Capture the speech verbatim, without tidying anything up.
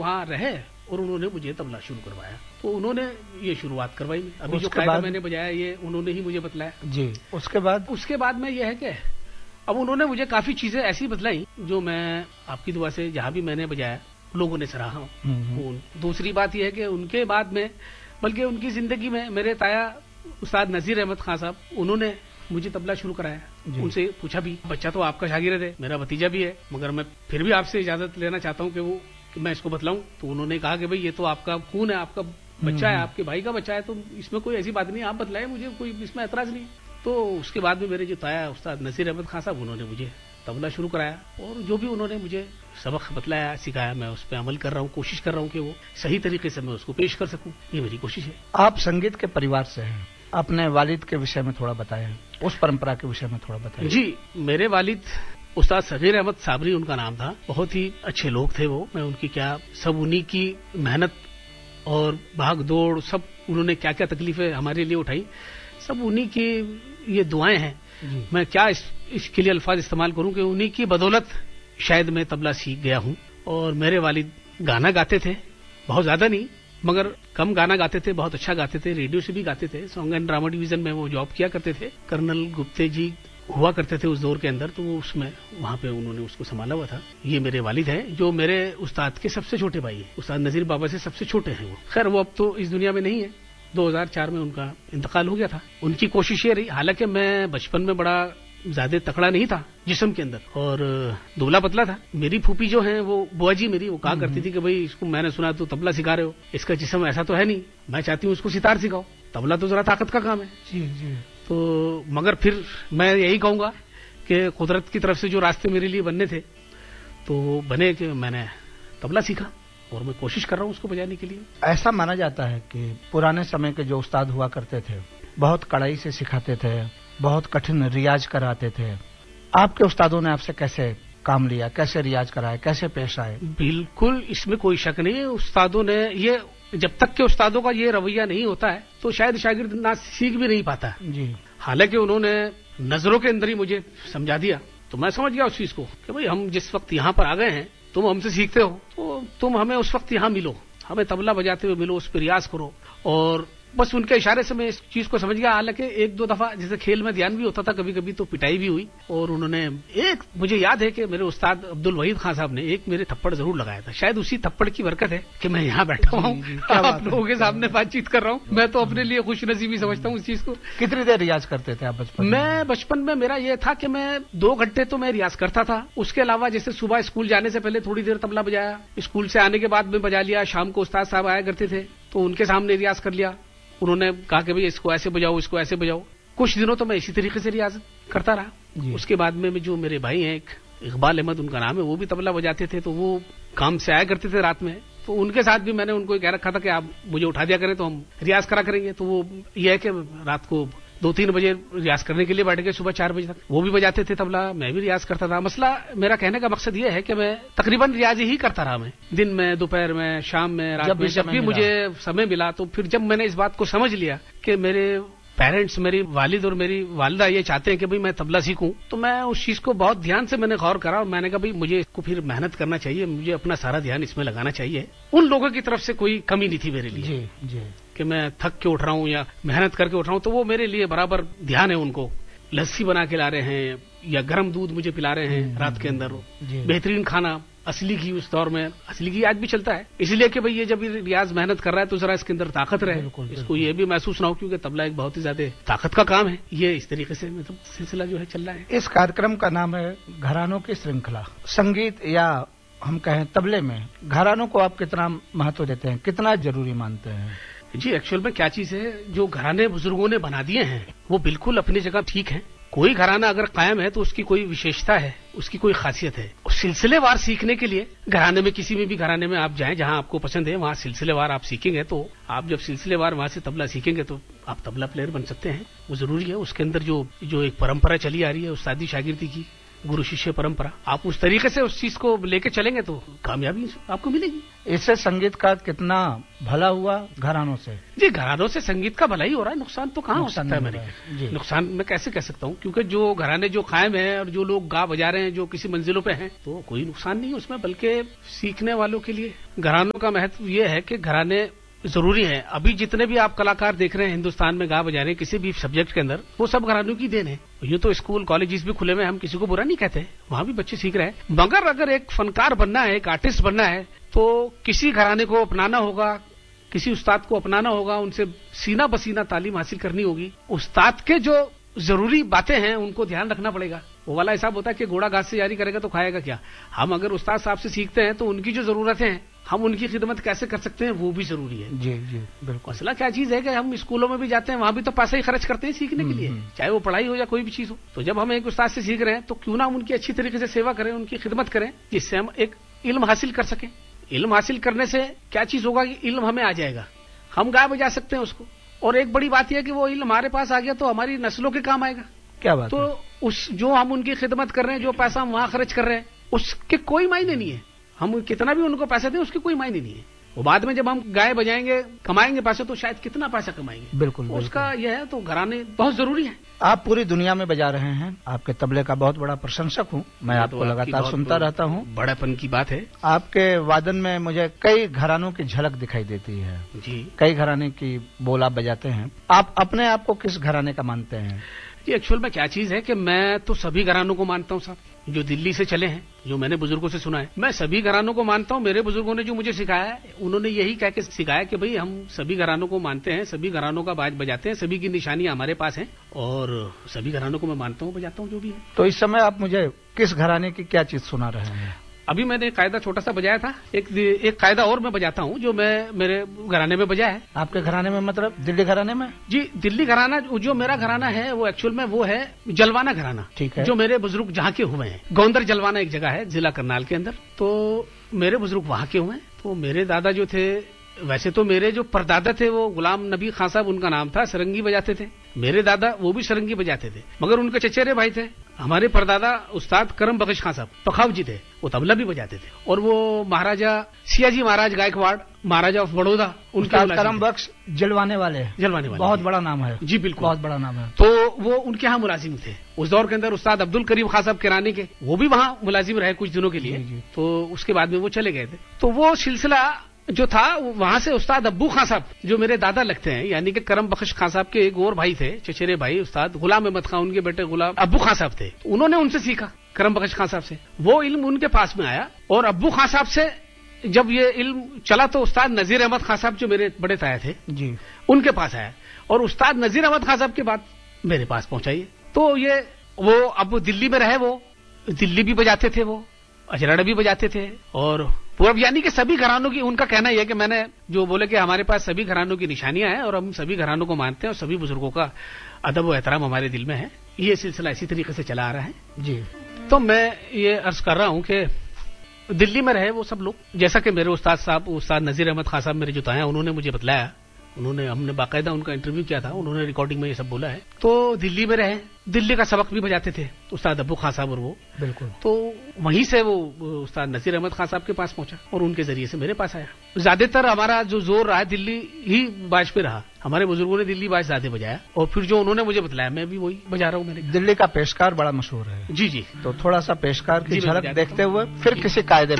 وہاں رہے اور انہوں نے مجھے تبلا شروع کروایا. تو انہوں نے یہ شروعات کروائی. میں ابھی جو قاعدہ میں نے بجایا یہ انہوں نے ہی مجھے بتلایا. جی. اس کے بعد اس کے بعد میں یہ ہے کہ اب انہوں نے مجھے کافی چیزیں ایسی بتلائی جو میں آپ کی دعا سے جہاں بھی میں نے بجایا لوگوں نے سراہا ہوں. دوسری بات یہ ہے کہ ان کے بعد میں بلکہ ان کی زندگی میں میرے تایا استاد نذیر احمد خان صاحب انہوں نے مجھے تبلا شروع کرایا. ان سے پوچھا بھی بچہ تو آپ کا شاگرد ہے, میرا بھتیجا بھی ہے, مگر میں پھر بھی آپ سے اجازت لینا چاہتا ہوں کہ وہ کہ میں اس کو بتلاؤں. تو انہوں نے کہا کہ بھئی یہ تو آپ کا خون ہے, آپ کا بچہ ہے, آپ کے بھائی کا بچہ ہے, تو اس میں کوئی ایسی بات نہیں, آپ بتلائیں, مجھے کوئی اس میں اعتراض نہیں. تو اس کے بعد میں میرے جو تایا استاد نذیر احمد خان صاحب انہوں نے مجھے تبلا شروع کرایا اور جو بھی انہوں نے مجھے سبق بتلایا سکھایا میں اس پہ عمل کر رہا ہوں, کوشش کر رہا ہوں کہ وہ صحیح طریقے سے میں اس کو پیش کر سکوں. یہ میری کوشش ہے. آپ سنگیت کے پریوار سے ہیں, اپنے والد کے وشے میں تھوڑا بتائیں, اس پرمپرا کے وشے میں تھوڑا بتائیں. جی, میرے والد استاد صغیر احمد صابری ان کا نام تھا. بہت ہی اچھے لوگ تھے وہ. میں ان کی کیا سب انہی کی محنت اور بھاگ دوڑ سب انہوں نے کیا کیا تکلیفیں ہمارے لیے اٹھائی سب انہی کی یہ دعائیں ہیں. جی. میں کیا اس, اس کے لیے الفاظ استعمال کروں کہ انہی کی بدولت شاید میں تبلا سیکھ گیا ہوں. اور میرے والد گانا گاتے تھے, بہت زیادہ نہیں مگر کم گانا گاتے تھے, بہت اچھا گاتے تھے, ریڈیو سے بھی گاتے تھے. سانگ اینڈ ڈرامہ ڈویژن میں وہ جاب کیا کرتے تھے. کرنل گپتے جی ہوا کرتے تھے اس دور کے اندر, تو وہ اس میں وہاں پہ انہوں نے اس کو سنبھالا ہوا تھا. یہ میرے والد ہیں جو میرے استاد کے سب سے چھوٹے بھائی ہیں. استاد نذیر بابا سے سب سے چھوٹے ہیں وہ. خیر وہ اب تو اس دنیا میں نہیں ہے, دو ہزار چار میں ان کا انتقال ہو گیا تھا. ان کی کوشش یہ رہی, حالانکہ میں بچپن میں بڑا زیادہ تکڑا نہیں تھا جسم کے اندر اور دبلا پتلا تھا. میری پھوپھی جو ہیں وہ بوا جی میری, وہ کہا کرتی تھی کہ بھئی اس کو میں نے سنا تو تبلا سکھا رہے ہو, اس کا جسم ایسا تو ہے نہیں, میں چاہتی ہوں اس کو ستار سکھاؤ, تبلا تو ذرا طاقت کا کام ہے. جی جی. تو مگر پھر میں یہی کہوں گا کہ قدرت کی طرف سے جو راستے میرے لیے بننے تھے تو وہ بنے کہ میں نے تبلا سیکھا اور میں کوشش کر رہا ہوں اس کو بجانے کے لیے. ایسا مانا جاتا ہے کہ پرانے سمے کے جو استاد ہوا کرتے تھے بہت کڑائی سے سکھاتے تھے, بہت کٹھن ریاض کراتے تھے. آپ کے استادوں نے آپ سے کیسے کام لیا, کیسے ریاض کرائے, کیسے پیش آئے؟ بالکل اس میں کوئی شک نہیں. استادوں نے یہ جب تک کہ استادوں کا یہ رویہ نہیں ہوتا ہے تو شاید شاگرد نہ سیکھ بھی نہیں پاتا. جی. حالانکہ انہوں نے نظروں کے اندر ہی مجھے سمجھا دیا تو میں سمجھ گیا اس چیز کو کہ بھئی ہم جس وقت یہاں پر آ گئے ہیں تم ہم سے سیکھتے ہو تو تم ہمیں اس وقت یہاں ملو, ہمیں تبلا بجاتے ہوئے ملو, اس پہ ریاض کرو. اور بس ان کے اشارے سے میں اس چیز کو سمجھ گیا. حالانکہ ایک دو دفعہ جیسے کھیل میں دھیان بھی ہوتا تھا کبھی کبھی تو پٹائی بھی ہوئی. اور انہوں نے ایک مجھے یاد ہے کہ میرے استاد عبد الوحید خان صاحب نے ایک میرے تھپڑ ضرور لگایا تھا. شاید اسی تھپڑ کی برکت ہے کہ میں یہاں بیٹھا ہوں, آپ لوگوں کے سامنے بات چیت کر رہا ہوں. میں تو اپنے لیے خوش نصیبی سمجھتا ہوں اس چیز کو. کتنی دیر ریاض کرتے تھے آپ بچپن میں؟ میں بچپن میں میرا یہ تھا کہ میں دو گھنٹے تو میں ریاض کرتا تھا. اس کے علاوہ جیسے صبح اسکول جانے سے پہلے تھوڑی دیر تبلا بجایا, اسکول سے آنے کے بعد میں بجا لیا. شام کو استاد صاحب آیا کرتے تھے تو ان کے سامنے ریاض کر لیا. انہوں نے کہا کہ بھئی اس کو ایسے بجاؤ, اس کو ایسے بجاؤ. کچھ دنوں تو میں اسی طریقے سے ریاض کرتا رہا. جی. اس کے بعد میں جو میرے بھائی ہیں, ایک اقبال احمد ان کا نام ہے, وہ بھی تبلا بجاتے تھے تو وہ کام سے آیا کرتے تھے رات میں, تو ان کے ساتھ بھی میں نے ان کو کہہ رکھا تھا کہ آپ مجھے اٹھا دیا کریں تو ہم ریاض کرا کریں گے. تو وہ یہ ہے کہ رات کو دو تین بجے ریاض کرنے کے لیے بیٹھ گئے, صبح چار بجے تک وہ بھی بجاتے تھے تبلا, میں بھی ریاض کرتا تھا. مسئلہ میرا کہنے کا مقصد یہ ہے کہ میں تقریباً ریاض ہی کرتا رہا, میں دن میں, دوپہر میں, شام میں, رات میں, جب بھی مجھے سمے ملا. تو پھر جب میں نے اس بات کو سمجھ لیا کہ میرے پیرنٹس, میری والد اور میری والدہ یہ چاہتے ہیں کہ بھئی میں تبلا سیکھوں, تو میں اس چیز کو بہت دھیان سے میں نے غور کرا اور میں نے کہا بھئی مجھے اس کو پھر محنت کرنا چاہیے, مجھے اپنا سارا دھیان اس میں لگانا چاہیے. ان لوگوں کی طرف سے کوئی کمی نہیں تھی میرے لیے. جی جی. کہ میں تھک کے اٹھ رہا ہوں یا محنت کر کے اٹھ رہا ہوں تو وہ میرے لیے برابر دھیان ہے. ان کو لسی بنا کے لا رہے ہیں یا گرم دودھ مجھے پلا رہے ہیں رات کے اندر, بہترین کھانا, اصلی گھی. اس دور میں اصلی گھی آج بھی چلتا ہے, اس لیے کہ بھئی یہ جب ریاض محنت کر رہا ہے تو ذرا اس کے اندر طاقت رہے, اس کو یہ بھی محسوس نہ ہو کیونکہ تبلا ایک بہت ہی زیادہ طاقت کا کام ہے. یہ اس طریقے سے مطلب سلسلہ جو ہے چل رہا ہے. اس کارکرم کا نام ہے گھرانوں کی شرنکھلا. سنگیت یا ہم کہیں تبلے میں گھرانوں کو آپ کتنا مہتو دیتے ہیں, کتنا ضروری مانتے ہیں؟ جی ایکچوئل میں کیا چیز ہے, جو گھرانے بزرگوں نے بنا دیے ہیں وہ بالکل اپنی جگہ ٹھیک ہیں. کوئی گھرانہ اگر قائم ہے تو اس کی کوئی وشیشتا ہے, اس کی کوئی خاصیت ہے. سلسلے وار سیکھنے کے لیے گھرانے میں, کسی میں بھی گھرانے میں آپ جائیں جہاں آپ کو پسند ہے وہاں سلسلے وار آپ سیکھیں گے تو آپ جب سلسلے وار وہاں سے تبلا سیکھیں گے تو آپ تبلا پلیئر بن سکتے ہیں. وہ ضروری ہے. اس کے اندر جو جو ایک پرمپرا چلی آ رہی ہے استادی شاگردی کی गुरु शिष्य परंपरा, आप उस तरीके से उस चीज को लेके चलेंगे तो कामयाबी आपको मिलेगी। इससे संगीत का कितना भला हुआ घरानों से? जी, घरानों से संगीत का भला ही हो रहा है, नुकसान तो कहाँ हो सकता है मेरे। नुकसान मैं कैसे कह सकता हूँ, क्योंकि जो घराने जो कायम है और जो लोग गा बजा रहे हैं, जो किसी मंजिलों पे हैं, तो कोई नुकसान नहीं है उसमें, बल्कि सीखने वालों के लिए घरानों का महत्व ये है कि घराने जरूरी है। अभी जितने भी आप कलाकार देख रहे हैं हिंदुस्तान में गा बजा रहे हैं किसी भी सब्जेक्ट के अंदर, वो सब घरानों की देन है। यूँ तो स्कूल कॉलेजेस भी खुले में, हम किसी को बुरा नहीं कहते, वहां भी बच्चे सीख रहे हैं, मगर अगर एक फनकार बनना है, एक आर्टिस्ट बनना है, तो किसी घराने को अपनाना होगा, किसी उस्ताद को अपनाना होगा, उनसे सीना बसीना तालीम हासिल करनी होगी। उस्ताद के जो जरूरी बातें हैं उनको ध्यान रखना पड़ेगा। वो वाला हिसाब होता है कि घोड़ा घास से जारी करेगा तो खाएगा क्या। हम अगर उस्ताद साहब से सीखते हैं तो उनकी जो जरूरतें हैं हम उनकी खिदमत कैसे कर सकते हैं वो भी जरूरी है। जी जी बिल्कुल। मसला क्या चीज है कि हम स्कूलों में भी जाते हैं, वहां भी तो पैसा ही खर्च करते हैं सीखने के लिए, चाहे वो पढ़ाई हो या कोई भी चीज हो। तो जब हम एक उस्ताद से सीख रहे हैं तो क्यों ना हम उनकी अच्छी तरीके से सेवा करें, उनकी खिदमत करें, जिससे हम एक इल्म हासिल कर सकें। इल्म हासिल करने से क्या चीज होगा कि इल्म हमें आ जाएगा, हम गा बजा सकते हैं उसको, और एक बड़ी बात यह है कि वो इल्म हमारे पास आ गया तो हमारी नस्लों के काम आएगा। क्या बात तो है? उस जो हम उनकी खिदमत कर रहे हैं, जो पैसा हम वहां खर्च कर रहे हैं, उसके कोई मायने नहीं है। हम कितना भी उनको पैसा दें उसके कोई मायने नहीं है। वो बाद में जब हम गाए बजाएंगे कमाएंगे पैसे तो शायद कितना पैसा कमाएंगे। बिल्कुल, उसका यह है, तो घराने बहुत जरूरी है। आप पूरी दुनिया में बजा रहे हैं, आपके तबले का बहुत बड़ा प्रशंसक हूँ मैं, आपको तो लगातार सुनता रहता हूँ। बड़ेपन की बात है। आपके वादन में मुझे कई घरानों की झलक दिखाई देती है जी, कई घराने की बोल आप बजाते हैं। आप अपने आप को किस घराने का मानते हैं? जी, एक्चुअल में क्या चीज है कि मैं तो सभी घरानों को मानता हूँ साहब, जो दिल्ली से चले हैं, जो मैंने बुजुर्गों से सुना है, मैं सभी घरानों को मानता हूँ। मेरे बुजुर्गों ने जो मुझे सिखाया है, उन्होंने यही कह के सिखाया कि भाई हम सभी घरानों को मानते हैं, सभी घरानों का बाज बजाते हैं, सभी की निशानियां हमारे पास हैं, और सभी घरानों को मैं मानता हूँ, बजाता हूँ जो भी है। तो इस समय आप मुझे किस घराने की क्या चीज सुना रहे हैं? अभी मैंने एक कायदा छोटा सा बजाया था, एक एक कायदा और मैं बजाता हूँ जो मैं मेरे घराने में बजाया है। आपके घराने में मतलब दिल्ली घराने में? जी, दिल्ली घराना जो मेरा घराना है वो एक्चुअल में वो है जलवाना घराना। ठीक है। जो मेरे बुजुर्ग जहाँ के हुए हैं, गोंदर जलवाना एक जगह है जिला करनाल के अंदर, तो मेरे बुजुर्ग वहाँ के हुए हैं। तो मेरे दादा जो थे, वैसे तो मेरे जो परदादा थे वो गुलाम नबी खान साहब उनका नाम था, सरंगी बजाते थे। मेरे दादा वो भी सरंगी बजाते थे, मगर उनके चचेरे भाई थे हमारे परदादा उस्ताद करम बख्श खान साहब पखाव जी थे, वो तबला भी बजाते थे। और वो महाराजा सियाजी महाराज गायकवाड़, महाराजा ऑफ बड़ौदा, उनका करम बख्श जलवाने वाले जलवाने वाले बहुत बड़ा नाम है। जी बिल्कुल, बहुत बड़ा नाम है। तो वो उनके यहाँ मुलाजिम थे उस दौर के अंदर। उस्ताद अब्दुल करीम खान साहब किराने के, वो भी वहाँ मुलाजिम रहे कुछ दिनों के लिए। जी, जी। तो उसके बाद में वो चले गए थे। तो वो सिलसिला जो था वहां से उस्ताद अब्बू खान साहब जो मेरे दादा लगते हैं, यानी कि करम बख्श खान साहब के एक और भाई थे, चचेरे भाई, उस्ताद गुलाम अहमद खान, उनके बेटे गुलाम अब्बू खान साहब थे। उन्होंने उनसे सीखा करम बख्श खान साहब से, वो इल्म उनके पास में आया। और अब्बू खान साहब से जब ये इल्म चला तो उस्ताद नजीर अहमद खान साहब जो मेरे बड़े ताया थे जी, उनके पास आया, और उस्ताद नजीर अहमद खान साहब के बाद मेरे पास पहुंचाइए। तो ये वो अब दिल्ली में रहे, वो दिल्ली भी बजाते थे, वो अजराड़ा भी बजाते थे, और पूर्व यानी कि सभी घरानों की। उनका कहना यह है कि मैंने जो बोले कि हमारे पास सभी घरानों की निशानियां हैं और हम सभी घरानों को मानते हैं और सभी बुजुर्गों का अदब व एहतराम हमारे दिल में है। ये सिलसिला इसी तरीके से चला आ रहा है जी। तो मैं ये अर्ज कर रहा हूं कि दिल्ली में रहे वो सब लोग, जैसा कि मेरे उस्ताद साहब, उस्ताद नजीर अहमद खान साहब मेरे जो ताया, उन्होंने मुझे बतलाया, उन्होंने हमने बाकायदा उनका इंटरव्यू किया था, उन्होंने रिकॉर्डिंग में ये सब बोला है। तो दिल्ली में रहे, दिल्ली का सबक भी बजाते थे उस्ताद अब्बू खान साहब और वो। बिल्कुल। तो वहीं से वो उस्ताद नसीर अहमद खान साहब के पास पहुंचा और उनके जरिए से मेरे पास आया। ज्यादातर हमारा जो जोर रहा दिल्ली ही बाज पे रहा, हमारे बुजुर्गों ने दिल्ली बाज ज्यादा बजाया, और फिर जो उन्होंने मुझे बतलाया मैं भी वही बजा रहा हूँ। मेरे दिल्ली का पेशकार बड़ा मशहूर है। जी जी। तो थोड़ा सा पेशकार की झलक देखते हुए फिर किसी कायदे